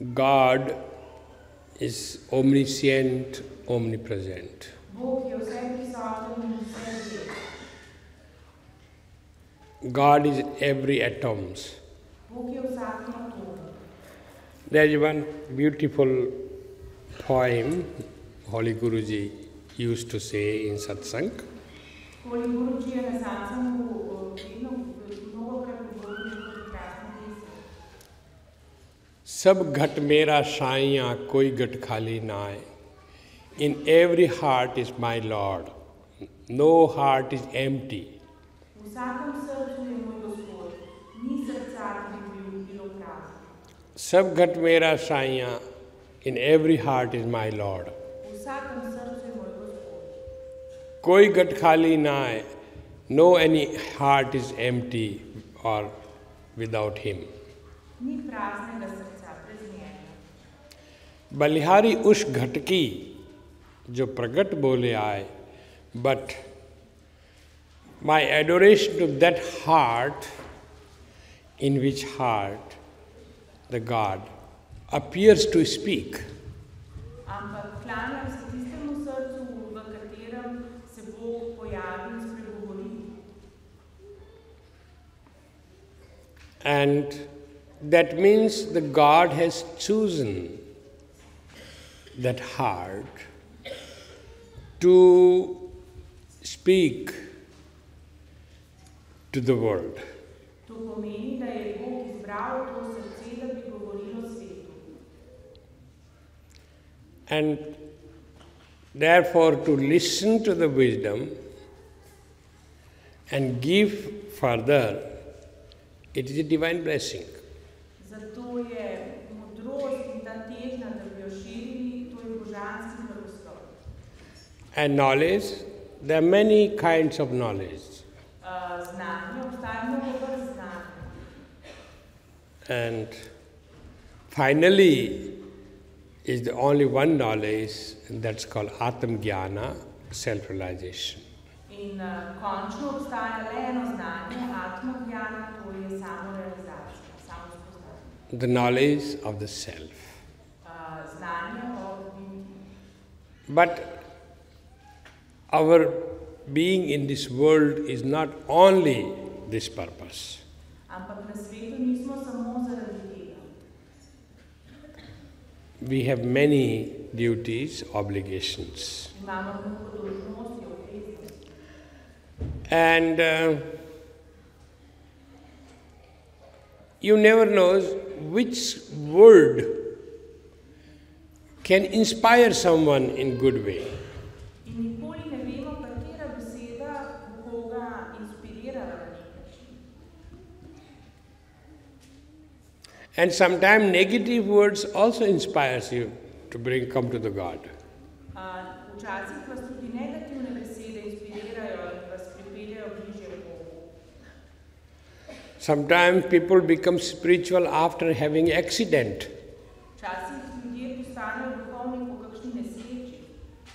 God is omniscient, omnipresent. God is in every atom. There is one beautiful poem Holy Guruji used to say in satsang. सब घट मेरा साइयाँ कोई घट खाली ना आए. In every heart is my Lord. No heart is empty. सब घट मेरा साइयाँ. In every heart is my Lord. कोई घट खाली ना आए. No any heart is empty or without Him. बलिहारी उस घट की जो प्रगट बोले आए, but my adoration to that heart, in which heart the God appears to speak. And that means the God has chosen that heart to speak to the world. And therefore to listen to the wisdom and give further, it is a divine blessing. And knowledge, there are many kinds of knowledge. And finally, is the only one knowledge, and that's called Atma Jnana, self-realization. The knowledge of the self. But our being in this world is not only this purpose. We have many duties, obligations. And you never know which word can inspire someone in good way. And sometimes negative words also inspires you to come to the God. Sometimes people become spiritual after having accident.